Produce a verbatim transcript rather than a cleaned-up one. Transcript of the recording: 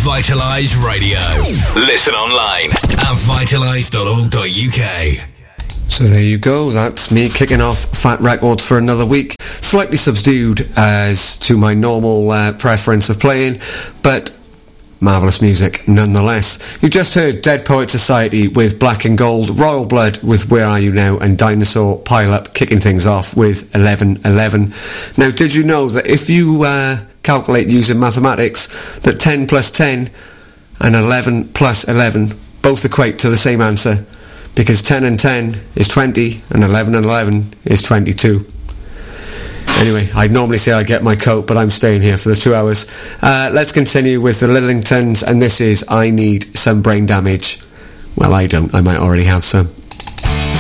Vitalise Radio. Listen online at vitalise dot org dot U K. So there you go, that's me kicking off Fat Records for another week. Slightly subdued as to my normal uh, preference of playing, but marvellous music nonetheless. You just heard Dead Poet Society with Black and Gold, Royal Blood with Where Are You Now, and Dinosaur Pile Up kicking things off with eleven eleven. Now, did you know that if you uh, calculate using mathematics, that ten plus ten and eleven plus eleven both equate to the same answer, because ten and ten is twenty and eleven and eleven is twenty-two. Anyway, I'd normally say I'd get my coat, but I'm staying here for the two hours. Uh, let's continue with the Lillingtons, and this is I Need Some Brain Damage. Well, I don't. I might already have some.